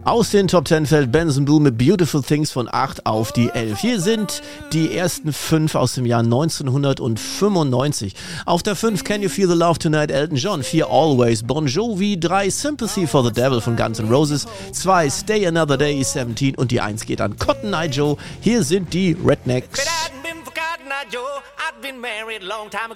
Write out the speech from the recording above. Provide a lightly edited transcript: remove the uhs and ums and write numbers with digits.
Aus den Top 10 fällt Benson Boone mit Beautiful Things von 8 auf die 11. Hier sind die ersten 5 aus dem Jahr 1995. Auf der 5 Can You Feel the Love Tonight, Elton John. 4 Always, Bon Jovi. 3 Sympathy for the Devil von Guns N' Roses. 2 Stay Another Day, 17. Und die 1 geht an Cotton Eye Joe. Hier sind die Rednecks.